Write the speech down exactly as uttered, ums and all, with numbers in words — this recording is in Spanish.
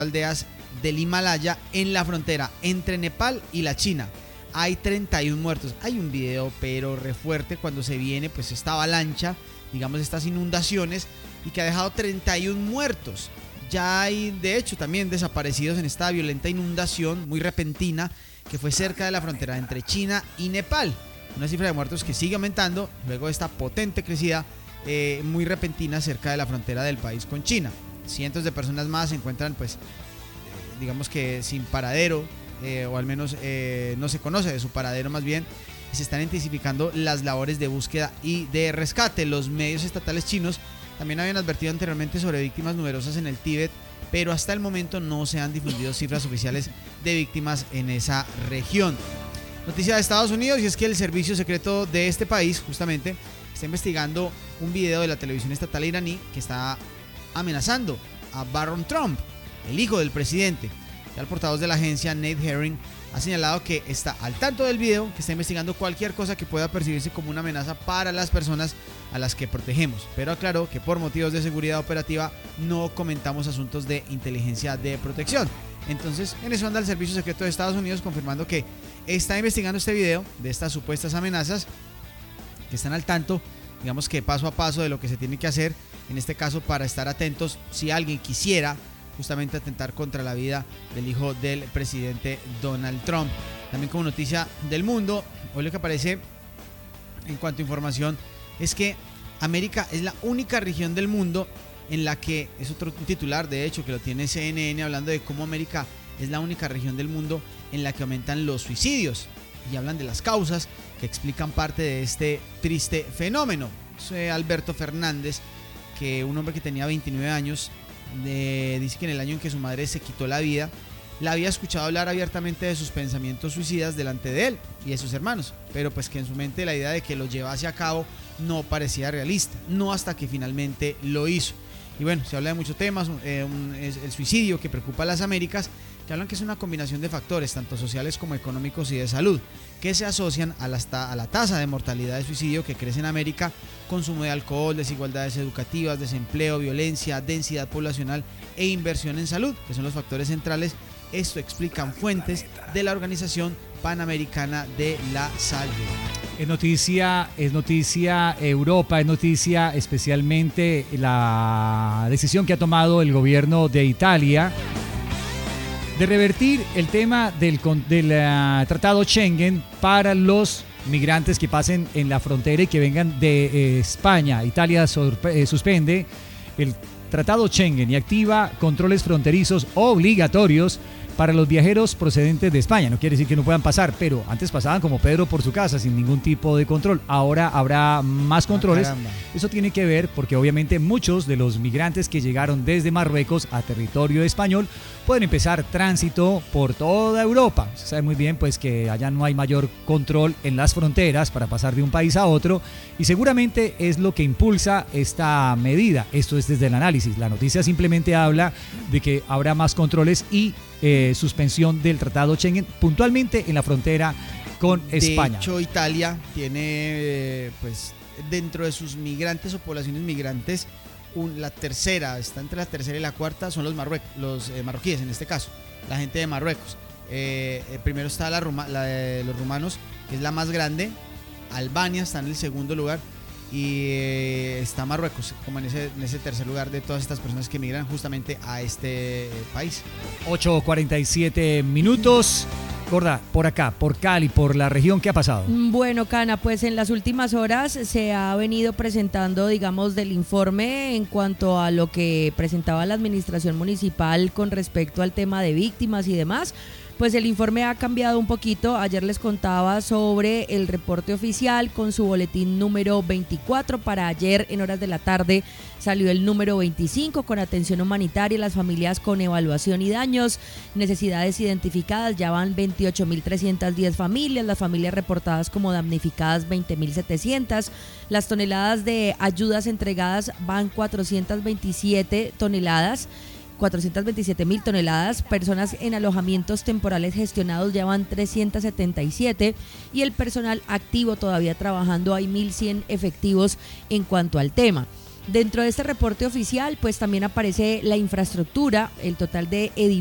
aldeas del Himalaya en la frontera entre Nepal y la China. Hay treinta y uno muertos. Hay un video pero re fuerte cuando se viene pues esta avalancha, digamos estas inundaciones, y que ha dejado treinta y uno muertos. Ya hay de hecho también desaparecidos en esta violenta inundación muy repentina que fue cerca de la frontera entre China y Nepal. Una cifra de muertos que sigue aumentando luego de esta potente crecida eh, muy repentina cerca de la frontera del país con China. Cientos de personas más se encuentran pues eh, digamos que sin paradero, eh, o al menos eh, no se conoce de su paradero más bien, y se están intensificando las labores de búsqueda y de rescate. Los medios estatales chinos también habían advertido anteriormente sobre víctimas numerosas en el Tíbet, pero hasta el momento no se han difundido cifras oficiales de víctimas en esa región. Noticia de Estados Unidos, y es que el servicio secreto de este país justamente está investigando un video de la televisión estatal iraní que está amenazando a Barron Trump, el hijo del presidente. Ya el portavoz de la agencia, Nate Herring, ha señalado que está al tanto del video, que está investigando cualquier cosa que pueda percibirse como una amenaza para las personas a las que protegemos, pero aclaró que por motivos de seguridad operativa no comentamos asuntos de inteligencia de protección. Entonces, en eso anda el Servicio Secreto de Estados Unidos, confirmando que está investigando este video de estas supuestas amenazas, que están al tanto, digamos que paso a paso de lo que se tiene que hacer, en este caso para estar atentos si alguien quisiera justamente atentar contra la vida del hijo del presidente Donald Trump. También como noticia del mundo, hoy lo que aparece en cuanto a información es que América es la única región del mundo en la que, es otro titular de hecho que lo tiene C N N, hablando de cómo América es la única región del mundo en la que aumentan los suicidios, y hablan de las causas que explican parte de este triste fenómeno. Es Alberto Fernández, que un hombre que tenía veintinueve años, de, dice que en el año en que su madre se quitó la vida, la había escuchado hablar abiertamente de sus pensamientos suicidas delante de él y de sus hermanos, pero pues que en su mente la idea de que lo llevase a cabo no parecía realista, no hasta que finalmente lo hizo. Y bueno, se habla de muchos temas, eh, un, es el suicidio que preocupa a las Américas, que hablan que es una combinación de factores, tanto sociales como económicos y de salud, que se asocian a la, a la tasa de mortalidad de suicidio que crece en América, consumo de alcohol, desigualdades educativas, desempleo, violencia, densidad poblacional e inversión en salud, que son los factores centrales. Esto explican fuentes de la Organización Panamericana de la Salud. Es noticia, es noticia Europa, es noticia especialmente la decisión que ha tomado el gobierno de Italia de revertir el tema del, del uh, Tratado Schengen para los migrantes que pasen en la frontera y que vengan de eh, España. Italia sorpre- eh, suspende el Tratado Schengen y activa controles fronterizos obligatorios para los viajeros procedentes de España. No quiere decir que no puedan pasar, pero antes pasaban como Pedro por su casa sin ningún tipo de control. Ahora habrá más controles. Ah, Eso tiene que ver porque obviamente muchos de los migrantes que llegaron desde Marruecos a territorio español pueden empezar tránsito por toda Europa. Se sabe muy bien pues que allá no hay mayor control en las fronteras para pasar de un país a otro, y seguramente es lo que impulsa esta medida. Esto es desde el análisis. La noticia simplemente habla de que habrá más controles y eh, suspensión del Tratado Schengen puntualmente en la frontera con España. De hecho, Italia tiene eh, pues dentro de sus migrantes o poblaciones migrantes, Un, la tercera, está entre la tercera y la cuarta, son los, marruec, los eh, marroquíes en este caso, la gente de Marruecos. Eh, eh, primero está la, Ruma, la de los rumanos, que es la más grande. Albania está en el segundo lugar y eh, está Marruecos como en ese, en ese tercer lugar de todas estas personas que migran justamente a este eh, país. ocho cuarenta y siete minutos. Gorda, por acá, por Cali, por la región, ¿qué ha pasado? Bueno, Cana, pues en las últimas horas se ha venido presentando, digamos, del informe en cuanto a lo que presentaba la administración municipal con respecto al tema de víctimas y demás. Pues el informe ha cambiado un poquito. Ayer les contaba sobre el reporte oficial con su boletín número veinticuatro. Para ayer, en horas de la tarde, salió el número veinticinco con atención humanitaria a las familias con evaluación y daños, necesidades identificadas. Ya van veintiocho mil trescientas diez familias, las familias reportadas como damnificadas veinte mil setecientas. Las toneladas de ayudas entregadas van cuatrocientas veintisiete toneladas. cuatrocientas veintisiete mil toneladas, personas en alojamientos temporales gestionados ya van trescientos setenta y siete, y el personal activo todavía trabajando hay mil cien efectivos en cuanto al tema. Dentro de este reporte oficial, pues también aparece la infraestructura, el total de edificios